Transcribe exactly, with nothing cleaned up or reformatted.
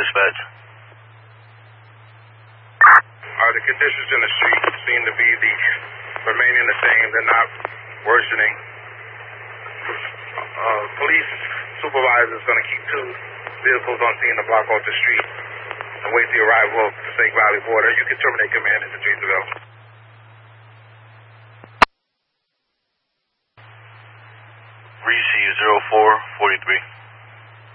dispatch. Uh, the conditions in the street seem to be the remaining the same. They're not worsening. Uh, police supervisor is going to keep two vehicles on scene to block off the street and wait the arrival of the Snake Valley border. You can terminate command into three development. Receive zero four forty-three.